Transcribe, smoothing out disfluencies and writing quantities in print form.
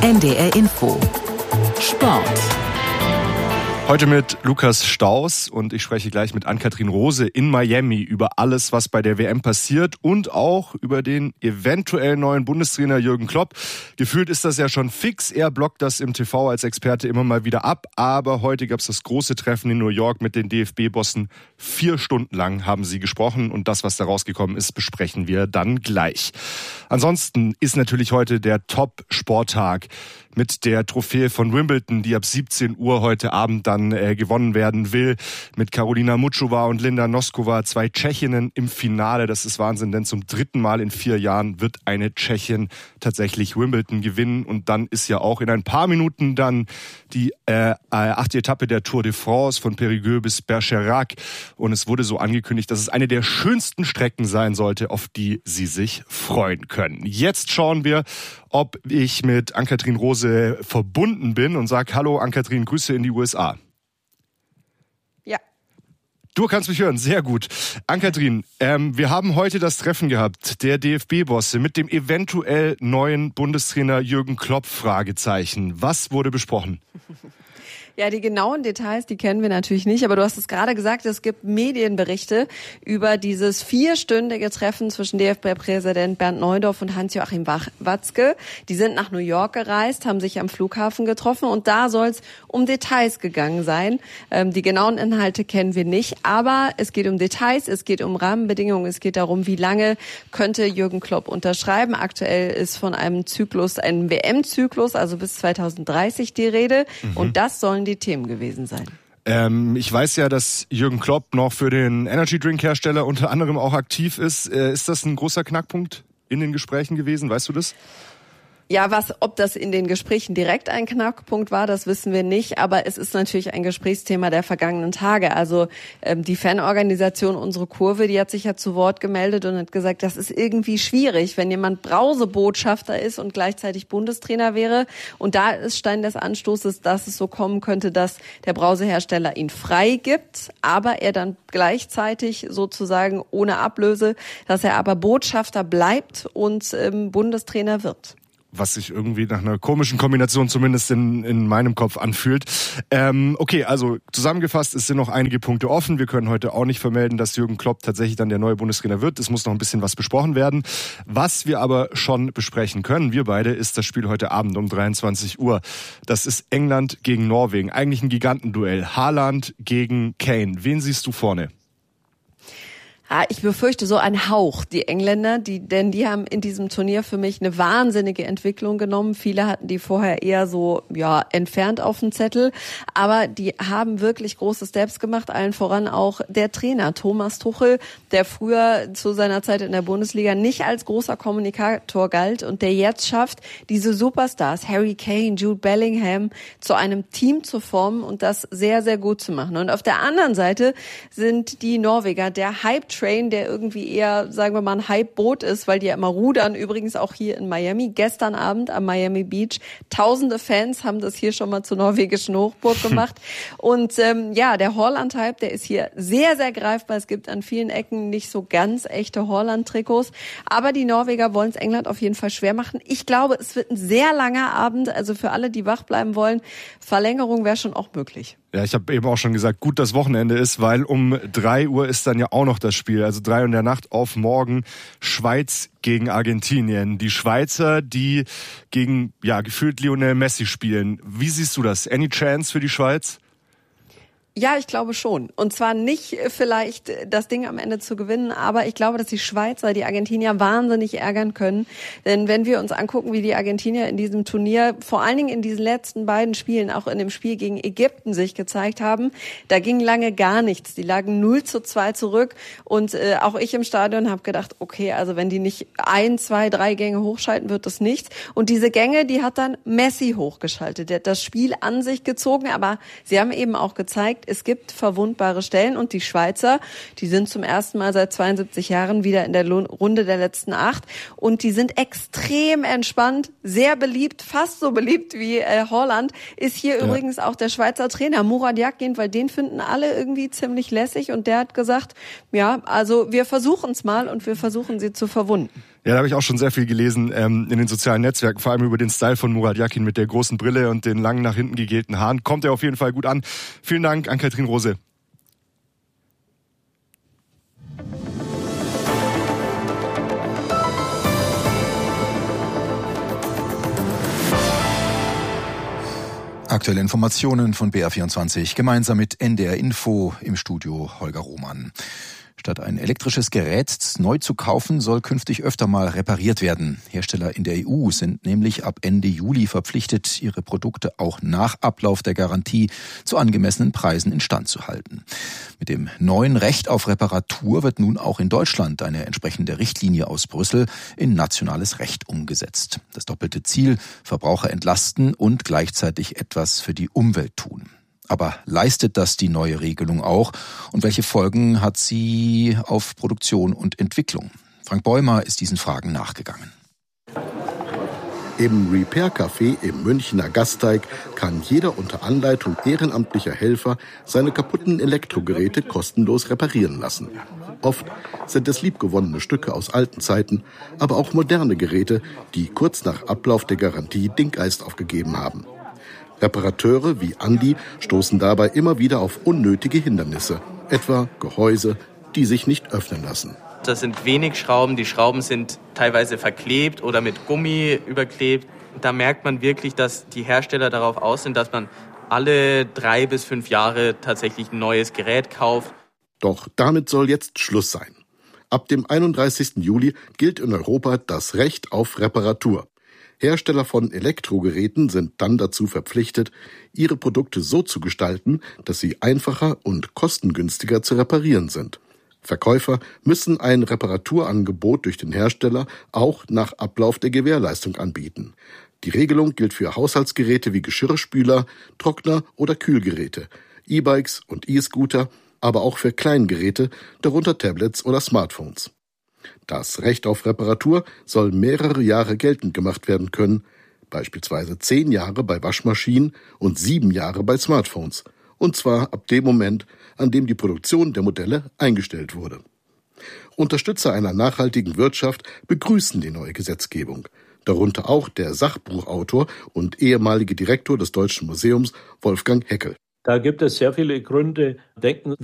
NDR Info Sport. Heute mit Lukas Staus und ich spreche gleich mit Ann-Kathrin Rose in Miami über alles, was bei der WM passiert und auch über den eventuell neuen Bundestrainer Jürgen Klopp. Gefühlt ist das ja schon fix. Er blockt das im TV als Experte immer mal wieder ab. Aber heute gab es das große Treffen in New York mit den DFB-Bossen. 4 Stunden lang haben sie gesprochen und das, was da rausgekommen ist, besprechen wir dann gleich. Ansonsten ist natürlich heute der Top-Sporttag mit der Trophäe von Wimbledon, die ab 17 Uhr heute Abend dann gewonnen werden will. Mit Karolina Muchova und Linda Noskova, 2 Tschechinnen im Finale. Das ist Wahnsinn, denn zum 3. Mal in 4 Jahren wird eine Tschechin tatsächlich Wimbledon gewinnen. Und dann ist ja auch in ein paar Minuten dann die 8. Etappe der Tour de France von Périgueux bis Bergerac. Und es wurde so angekündigt, dass es eine der schönsten Strecken sein sollte, auf die Sie sich freuen können. Jetzt schauen wir, ob ich mit Ann-Kathrin Rose verbunden bin und sage, hallo Ann-Kathrin, Grüße in die USA. Ja. Du kannst mich hören, sehr gut. Ann-Kathrin, wir haben heute das Treffen gehabt, der DFB-Bosse mit dem eventuell neuen Bundestrainer Jürgen Klopp, Fragezeichen. Was wurde besprochen? Ja, die genauen Details, die kennen wir natürlich nicht, aber du hast es gerade gesagt, es gibt Medienberichte über dieses 4-stündige Treffen zwischen DFB-Präsident Bernd Neudorf und Hans-Joachim Watzke. Die sind nach New York gereist, haben sich am Flughafen getroffen und da soll es um Details gegangen sein. Die genauen Inhalte kennen wir nicht, aber es geht um Details, es geht um Rahmenbedingungen, es geht darum, wie lange könnte Jürgen Klopp unterschreiben. Aktuell ist von einem Zyklus, einem WM-Zyklus, also bis 2030 die Rede und das sollen die Themen gewesen sein. Ich weiß ja, dass Jürgen Klopp noch für den Energy Drink Hersteller unter anderem auch aktiv ist. Ist das ein großer Knackpunkt in den Gesprächen gewesen? Weißt du das? Ja, ob das in den Gesprächen direkt ein Knackpunkt war, das wissen wir nicht. Aber es ist natürlich ein Gesprächsthema der vergangenen Tage. Also die Fanorganisation Unsere Kurve, die hat sich ja zu Wort gemeldet und hat gesagt, das ist irgendwie schwierig, wenn jemand Brausebotschafter ist und gleichzeitig Bundestrainer wäre. Und da ist Stein des Anstoßes, dass es so kommen könnte, dass der Brausehersteller ihn frei gibt, aber er dann gleichzeitig sozusagen ohne Ablöse, dass er aber Botschafter bleibt und Bundestrainer wird. Was sich irgendwie nach einer komischen Kombination zumindest in meinem Kopf anfühlt. Okay, also zusammengefasst, es sind noch einige Punkte offen. Wir können heute auch nicht vermelden, dass Jürgen Klopp tatsächlich dann der neue Bundestrainer wird. Es muss noch ein bisschen was besprochen werden. Was wir aber schon besprechen können, wir beide, ist das Spiel heute Abend um 23 Uhr. Das ist England gegen Norwegen. Eigentlich ein Gigantenduell. Haaland gegen Kane. Wen siehst du vorne? Ich befürchte so ein Hauch, die Engländer, denn die haben in diesem Turnier für mich eine wahnsinnige Entwicklung genommen. Viele hatten die vorher eher so, entfernt auf dem Zettel. Aber die haben wirklich große Steps gemacht, allen voran auch der Trainer Thomas Tuchel, der früher zu seiner Zeit in der Bundesliga nicht als großer Kommunikator galt und der jetzt schafft, diese Superstars, Harry Kane, Jude Bellingham, zu einem Team zu formen und das sehr, sehr gut zu machen. Und auf der anderen Seite sind die Norweger, der Hype-Train, der irgendwie eher, sagen wir mal, ein Hype-Boot ist, weil die ja immer rudern, übrigens auch hier in Miami, gestern Abend am Miami Beach. Tausende Fans haben das hier schon mal zur norwegischen Hochburg gemacht. Und der Haaland-Hype, der ist hier sehr, sehr greifbar. Es gibt an vielen Ecken nicht so ganz echte Haaland-Trikots. Aber die Norweger wollen es England auf jeden Fall schwer machen. Ich glaube, es wird ein sehr langer Abend. Also für alle, die wach bleiben wollen, Verlängerung wäre schon auch möglich. Ja, ich habe eben auch schon gesagt, gut, dass Wochenende ist, weil um 3 Uhr ist dann ja auch noch das Spiel. Also 3 Uhr in der Nacht auf morgen, Schweiz gegen Argentinien. Die Schweizer, die gegen, gefühlt Lionel Messi spielen. Wie siehst du das? Any chance für die Schweiz? Ja, ich glaube schon. Und zwar nicht vielleicht das Ding am Ende zu gewinnen, aber ich glaube, dass die Schweizer die Argentinier wahnsinnig ärgern können. Denn wenn wir uns angucken, wie die Argentinier in diesem Turnier, vor allen Dingen in diesen letzten beiden Spielen, auch in dem Spiel gegen Ägypten sich gezeigt haben, da ging lange gar nichts. Die lagen 0-2 zurück und auch ich im Stadion habe gedacht, okay, also wenn die nicht 1, 2, 3 Gänge hochschalten, wird das nichts. Und diese Gänge, die hat dann Messi hochgeschaltet. Der hat das Spiel an sich gezogen, aber sie haben eben auch gezeigt, es gibt verwundbare Stellen und die Schweizer, die sind zum ersten Mal seit 72 Jahren wieder in der Runde der letzten 8 und die sind extrem entspannt, sehr beliebt, fast so beliebt wie Haaland, ist hier übrigens auch der Schweizer Trainer Murat Yakin, weil den finden alle irgendwie ziemlich lässig und der hat gesagt, also wir versuchen es mal und wir versuchen sie zu verwunden. Ja, da habe ich auch schon sehr viel gelesen in den sozialen Netzwerken, vor allem über den Style von Murat Yakin mit der großen Brille und den langen nach hinten gegelten Haaren. Kommt er auf jeden Fall gut an. Vielen Dank an Katrin Rose. Aktuelle Informationen von BR24 gemeinsam mit NDR Info, im Studio Holger Roman. Statt ein elektrisches Gerät neu zu kaufen, soll künftig öfter mal repariert werden. Hersteller in der EU sind nämlich ab Ende Juli verpflichtet, ihre Produkte auch nach Ablauf der Garantie zu angemessenen Preisen instand zu halten. Mit dem neuen Recht auf Reparatur wird nun auch in Deutschland eine entsprechende Richtlinie aus Brüssel in nationales Recht umgesetzt. Das doppelte Ziel: Verbraucher entlasten und gleichzeitig etwas für die Umwelt tun. Aber leistet das die neue Regelung auch? Und welche Folgen hat sie auf Produktion und Entwicklung? Frank Bäumer ist diesen Fragen nachgegangen. Im Repair-Café im Münchner Gasteig kann jeder unter Anleitung ehrenamtlicher Helfer seine kaputten Elektrogeräte kostenlos reparieren lassen. Oft sind es liebgewonnene Stücke aus alten Zeiten, aber auch moderne Geräte, die kurz nach Ablauf der Garantie den Geist aufgegeben haben. Reparateure wie Andi stoßen dabei immer wieder auf unnötige Hindernisse, etwa Gehäuse, die sich nicht öffnen lassen. Das sind wenig Schrauben, die Schrauben sind teilweise verklebt oder mit Gummi überklebt. Da merkt man wirklich, dass die Hersteller darauf aus sind, dass man alle 3 bis 5 Jahre tatsächlich ein neues Gerät kauft. Doch damit soll jetzt Schluss sein. Ab dem 31. Juli gilt in Europa das Recht auf Reparatur. Hersteller von Elektrogeräten sind dann dazu verpflichtet, ihre Produkte so zu gestalten, dass sie einfacher und kostengünstiger zu reparieren sind. Verkäufer müssen ein Reparaturangebot durch den Hersteller auch nach Ablauf der Gewährleistung anbieten. Die Regelung gilt für Haushaltsgeräte wie Geschirrspüler, Trockner oder Kühlgeräte, E-Bikes und E-Scooter, aber auch für Kleingeräte, darunter Tablets oder Smartphones. Das Recht auf Reparatur soll mehrere Jahre geltend gemacht werden können, beispielsweise 10 Jahre bei Waschmaschinen und 7 Jahre bei Smartphones, und zwar ab dem Moment, an dem die Produktion der Modelle eingestellt wurde. Unterstützer einer nachhaltigen Wirtschaft begrüßen die neue Gesetzgebung, darunter auch der Sachbuchautor und ehemalige Direktor des Deutschen Museums Wolfgang Heckel. Da gibt es sehr viele Gründe. Denken